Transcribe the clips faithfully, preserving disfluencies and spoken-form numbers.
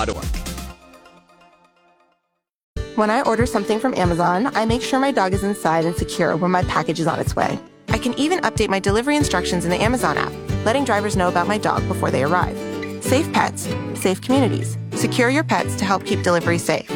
dot org. When I order something from Amazon, I make sure my dog is inside and secure when my package is on its way. I can even update my delivery instructions in the Amazon app, letting drivers know about my dog before they arrive. Safe pets, safe communities. Secure your pets to help keep delivery safe.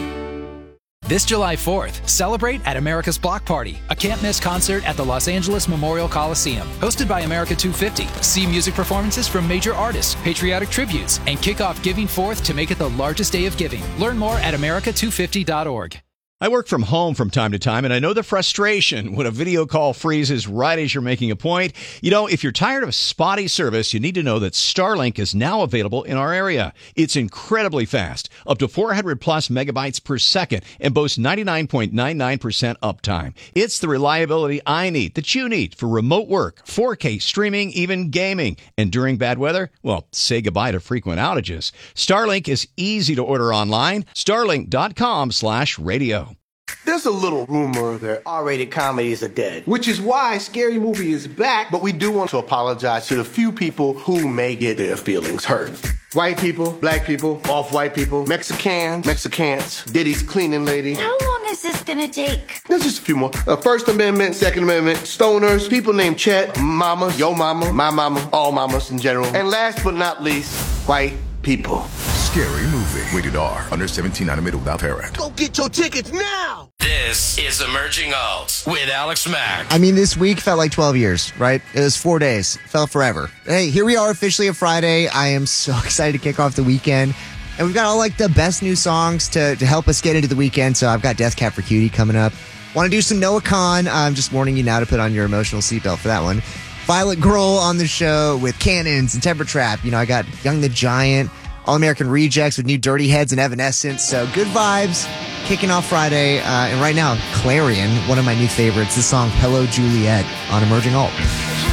This July fourth, celebrate at America's Block Party, a can't-miss concert at the Los Angeles Memorial Coliseum. Hosted by America two fifty. See music performances from major artists, patriotic tributes, and kick off Giving Fourth to make it the largest day of giving. Learn more at america two fifty dot org. I work from home from time to time, and I know the frustration when a video call freezes right as you're making a point. You know, if you're tired of spotty service, you need to know that Starlink is now available in our area. It's incredibly fast, up to four hundred plus megabytes per second, and boasts ninety-nine point nine nine percent uptime. It's the reliability I need, that you need, for remote work, four K streaming, even gaming. And during bad weather, well, say goodbye to frequent outages. Starlink is easy to order online. Starlink dot com slash radio. There's a little rumor that R-rated comedies are dead, which is why Scary Movie is back, but we do want to apologize to the few people who may get their feelings hurt. White people, black people, off-white people, Mexicans, Mexicans, Diddy's cleaning lady. How long is this gonna take? There's just a few more. Uh, First Amendment, Second Amendment, stoners, people named Chet, mamas, yo mama, my mama, all mamas in general. And last but not least, white people. Scary Movie. Rated R. Under seventeen, not admitted without parent. Go get your tickets now! This is Emerging Alt with Alex Mack. I mean, this week felt like twelve years, right? It was four days. Felt forever. Hey, here we are officially a Friday. I am so excited to kick off the weekend. And we've got all like the best new songs to, to help us get into the weekend. So I've got Death Cab for Cutie coming up. Want to do some Noah Kahan. I'm just warning you now to put on your emotional seatbelt for that one. Violet Grohl on the show with Cannons and Temper Trap. You know, I got Young the Giant, All-American Rejects with new Dirty Heads and Evanescence. So good vibes kicking off Friday. Uh, and right now, Clarion, one of my new favorites, the song Hello Juliet on Emerging Alt.